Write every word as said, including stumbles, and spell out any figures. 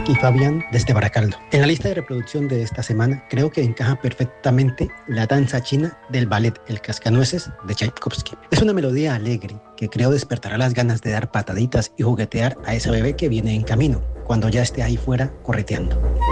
y Fabián desde Baracaldo. En la lista de reproducción de esta semana creo que encaja perfectamente la danza china del ballet El Cascanueces de Tchaikovsky. Es una melodía alegre que creo despertará las ganas de dar pataditas y juguetear a esa bebé que viene en camino cuando ya esté ahí fuera correteando.